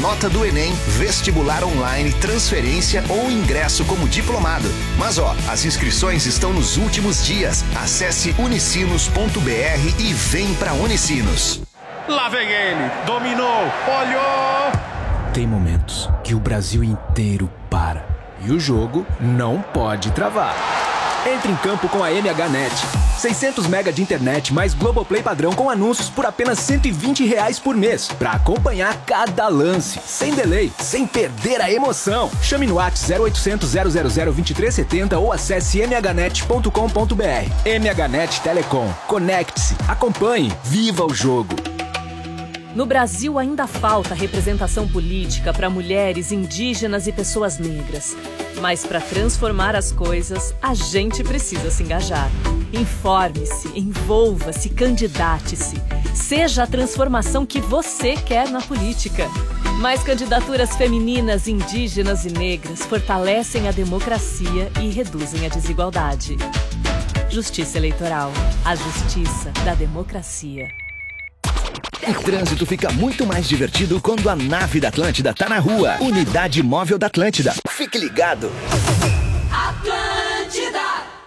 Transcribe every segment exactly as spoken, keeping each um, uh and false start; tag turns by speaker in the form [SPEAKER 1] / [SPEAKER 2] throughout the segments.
[SPEAKER 1] nota do Enem, vestibular online, transferência ou ingresso como diplomado. Mas ó, as inscrições estão nos últimos dias. Acesse unicinos ponto br e vem pra Unicinos.
[SPEAKER 2] Lá vem ele, dominou, olhou!
[SPEAKER 3] Tem momentos que o Brasil inteiro para e o jogo não pode travar. Entre em campo com a M H Net. seiscentos mega de internet mais Globoplay padrão com anúncios por apenas cento e vinte reais por mês. Pra acompanhar cada lance, sem delay, sem perder a emoção. Chame no WhatsApp zero oitocentos, zero zero zero, vinte e três setenta ou acesse m h net ponto com ponto b r. M H Net Telecom. Conecte-se, acompanhe, viva o jogo.
[SPEAKER 4] No Brasil ainda falta representação política para mulheres, indígenas e pessoas negras. Mas para transformar as coisas, a gente precisa se engajar. Informe-se, envolva-se, candidate-se. Seja a transformação que você quer na política. Mais candidaturas femininas, indígenas e negras fortalecem a democracia e reduzem a desigualdade. Justiça Eleitoral. A justiça da democracia.
[SPEAKER 1] O trânsito fica muito mais divertido quando a nave da Atlântida tá na rua. Unidade Móvel da Atlântida. Fique ligado.
[SPEAKER 5] Atlântida.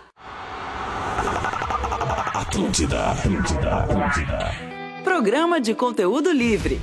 [SPEAKER 1] Atlântida, Atlântida, Atlântida.
[SPEAKER 5] Programa de conteúdo livre.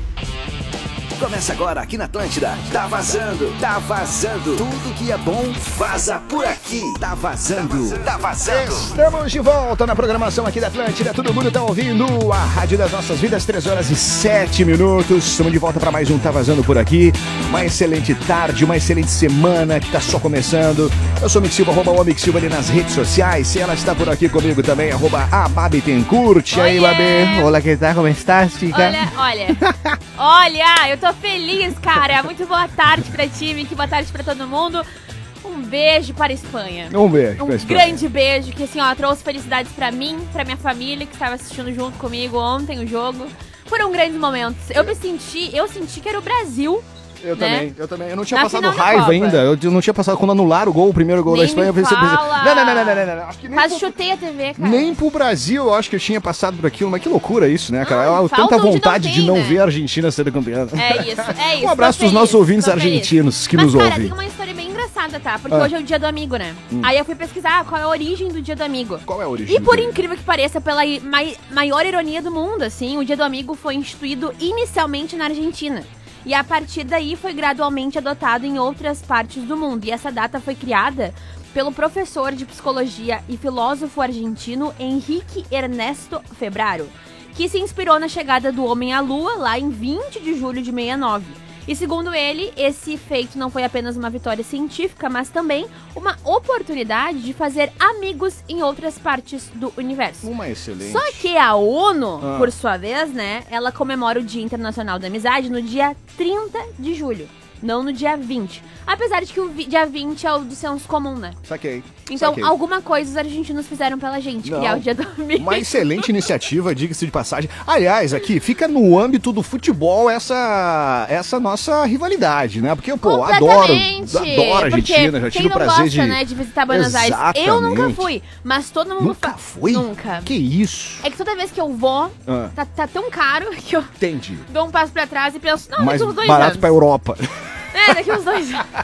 [SPEAKER 1] Começa agora aqui na Atlântida. Tá vazando, tá vazando. Tudo que é bom, vaza por aqui. Tá vazando, tá vazando.
[SPEAKER 6] Estamos de volta na programação aqui da Atlântida. Todo mundo tá ouvindo a Rádio das Nossas Vidas, três horas e sete minutos. Estamos de volta para mais um Tá Vazando por aqui. Uma excelente tarde, uma excelente semana que tá só começando. Eu sou o Mick Silva, arroba o Mick Silva ali nas redes sociais. E ela está por aqui comigo também, arroba a Babi Tencourt. E aí, Babi?
[SPEAKER 7] Olá, que tal? Como estás, chica?
[SPEAKER 8] Olha, olha. Olha, eu tô feliz, cara. Muito boa tarde pra ti, Mick. Boa tarde pra todo mundo. Um beijo para a Espanha.
[SPEAKER 6] Um beijo
[SPEAKER 8] Um
[SPEAKER 6] pra Espanha.
[SPEAKER 8] grande beijo, que assim, ó, trouxe felicidades pra mim, pra minha família, que estava assistindo junto comigo ontem o jogo. Foram grandes momentos. Eu me senti, eu senti que era o Brasil.
[SPEAKER 6] Eu
[SPEAKER 8] né?
[SPEAKER 6] também, eu também. Eu não tinha
[SPEAKER 8] Na
[SPEAKER 6] passado
[SPEAKER 8] final da
[SPEAKER 6] raiva
[SPEAKER 8] Copa.
[SPEAKER 6] ainda. Eu não tinha passado quando anularam o gol, o primeiro gol
[SPEAKER 8] Nem
[SPEAKER 6] da Espanha. Eu
[SPEAKER 8] me
[SPEAKER 6] pensei, pensei,
[SPEAKER 8] fala.
[SPEAKER 6] não, não, não, não, não, não, não. Acho que nem
[SPEAKER 8] Quase
[SPEAKER 6] pro,
[SPEAKER 8] chutei a T V, cara.
[SPEAKER 6] nem pro Brasil eu acho que eu tinha passado por aquilo. Mas que loucura isso, né, cara?
[SPEAKER 8] Não,
[SPEAKER 6] Eu, tanta
[SPEAKER 8] falta onde não
[SPEAKER 6] vontade
[SPEAKER 8] tem,
[SPEAKER 6] de não
[SPEAKER 8] né?
[SPEAKER 6] ver a Argentina sendo campeã.
[SPEAKER 8] É isso, é isso.
[SPEAKER 6] Um abraço
[SPEAKER 8] tô
[SPEAKER 6] pros
[SPEAKER 8] feliz,
[SPEAKER 6] nossos ouvintes
[SPEAKER 8] tô feliz.
[SPEAKER 6] argentinos que
[SPEAKER 8] Mas,
[SPEAKER 6] nos
[SPEAKER 8] cara,
[SPEAKER 6] ouvem.
[SPEAKER 8] tem uma história bem engraçada, tá? Porque
[SPEAKER 6] Ah.
[SPEAKER 8] hoje é o dia do amigo, né?
[SPEAKER 6] Hum.
[SPEAKER 8] Aí eu fui pesquisar qual é a origem do dia do amigo.
[SPEAKER 6] Qual é a origem?
[SPEAKER 8] E por
[SPEAKER 6] do dia?
[SPEAKER 8] incrível que pareça, pela i- mai- maior ironia do mundo, assim, o Dia do Amigo foi instituído inicialmente na Argentina. E a partir daí foi gradualmente adotado em outras partes do mundo. E essa data foi criada pelo professor de psicologia e filósofo argentino Henrique Ernesto Febraro, que se inspirou na chegada do homem à Lua lá em vinte de julho de sessenta e nove. E segundo ele, esse feito não foi apenas uma vitória científica, mas também uma oportunidade de fazer amigos em outras partes do universo.
[SPEAKER 6] Uma excelente.
[SPEAKER 8] Só que a ONU,
[SPEAKER 6] Ah.
[SPEAKER 8] por sua vez, né, ela comemora o Dia Internacional da Amizade no dia trinta de julho, não no dia vinte. Apesar de que o vi- dia vinte é o do senso comum, né?
[SPEAKER 6] Saquei.
[SPEAKER 8] Então,
[SPEAKER 6] Saquei.
[SPEAKER 8] alguma coisa os argentinos fizeram pela gente,
[SPEAKER 6] Não.
[SPEAKER 8] criar o Dia do Amigo.
[SPEAKER 6] Uma excelente iniciativa, diga-se de passagem. Aliás, aqui fica no âmbito do futebol essa, essa nossa rivalidade, né? Porque, pô, adoro,
[SPEAKER 8] Completamente.
[SPEAKER 6] adoro a Argentina,
[SPEAKER 8] Porque
[SPEAKER 6] já tive
[SPEAKER 8] quem
[SPEAKER 6] o
[SPEAKER 8] não
[SPEAKER 6] prazer
[SPEAKER 8] gosta,
[SPEAKER 6] de...
[SPEAKER 8] né, de visitar Buenos Aires. Eu nunca
[SPEAKER 6] Exatamente.
[SPEAKER 8] fui, mas todo mundo...
[SPEAKER 6] Nunca
[SPEAKER 8] fa-
[SPEAKER 6] foi?
[SPEAKER 8] Nunca.
[SPEAKER 6] Que isso?
[SPEAKER 8] É que toda vez que eu vou,
[SPEAKER 6] Ah.
[SPEAKER 8] tá, tá tão caro que eu
[SPEAKER 6] Entendi.
[SPEAKER 8] dou um passo pra trás e penso, não,
[SPEAKER 6] Mais
[SPEAKER 8] daqui uns dois
[SPEAKER 6] barato
[SPEAKER 8] anos.
[SPEAKER 6] pra Europa.
[SPEAKER 8] É, daqui uns dois anos.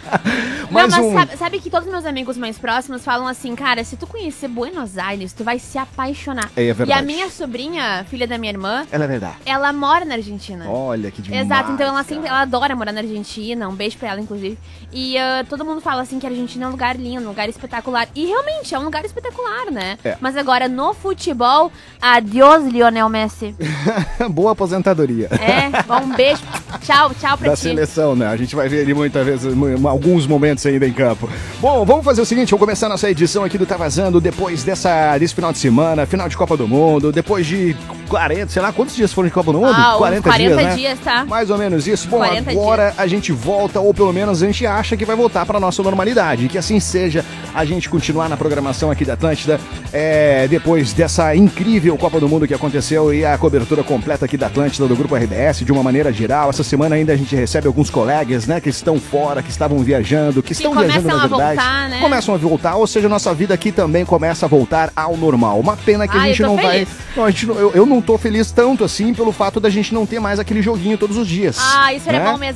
[SPEAKER 6] Mais
[SPEAKER 8] não, mas
[SPEAKER 6] um...
[SPEAKER 8] sabe, sabe que todos os meus amigos mais próximos falam assim, cara, se tu conhecer Buenos Aires, tu vai se apaixonar.
[SPEAKER 6] É, é verdade.
[SPEAKER 8] E a minha sobrinha, filha da minha irmã,
[SPEAKER 6] Ela é verdade.
[SPEAKER 8] ela mora na Argentina.
[SPEAKER 6] Olha que demais.
[SPEAKER 8] Exato, então ela
[SPEAKER 6] cara.
[SPEAKER 8] sempre, ela adora morar na Argentina, um beijo pra ela, inclusive. E ah, todo mundo fala assim que a Argentina é um lugar lindo, um lugar espetacular. E realmente é um lugar espetacular, né?
[SPEAKER 6] É.
[SPEAKER 8] Mas agora, no futebol, adiós, Lionel Messi.
[SPEAKER 6] Boa aposentadoria.
[SPEAKER 8] É, bom, um beijo. Tchau, tchau pra
[SPEAKER 6] Da
[SPEAKER 8] ti.
[SPEAKER 6] seleção, né? A gente vai ver ele muitas vezes, mu- alguns momentos ainda em campo. Bom, vamos fazer o seguinte, vamos começar nossa edição aqui do Tá Vazando depois dessa, desse final de semana, final de Copa do Mundo, depois de quarenta, sei lá, quantos dias foram de Copa do Mundo?
[SPEAKER 8] Ah, uns
[SPEAKER 6] quarenta,
[SPEAKER 8] quarenta
[SPEAKER 6] dias, né?
[SPEAKER 8] dias, tá?
[SPEAKER 6] Mais ou menos isso. Bom,
[SPEAKER 8] quarenta
[SPEAKER 6] agora a gente volta, ou pelo menos a gente acha que vai voltar para nossa normalidade. E que assim seja, a gente continuar na programação aqui da Atlântida, é, depois dessa incrível Copa do Mundo que aconteceu e a cobertura completa aqui da Atlântida, do Grupo R B S, de uma maneira geral. Essa semana ainda a gente recebe alguns colegas, né, que estão fora, que estavam viajando, que,
[SPEAKER 8] Que
[SPEAKER 6] estão
[SPEAKER 8] começam
[SPEAKER 6] viajando na
[SPEAKER 8] a
[SPEAKER 6] verdade.
[SPEAKER 8] voltar, né?
[SPEAKER 6] Começam a voltar, ou seja, nossa vida aqui também começa a voltar ao normal. Uma pena que
[SPEAKER 8] Ah,
[SPEAKER 6] a gente
[SPEAKER 8] eu tô
[SPEAKER 6] não
[SPEAKER 8] feliz.
[SPEAKER 6] vai... Não, a gente não- eu, eu não tô feliz tanto assim pelo fato da gente não ter mais aquele joguinho todos os dias.
[SPEAKER 8] Ah, isso era
[SPEAKER 6] né?
[SPEAKER 8] bom mesmo.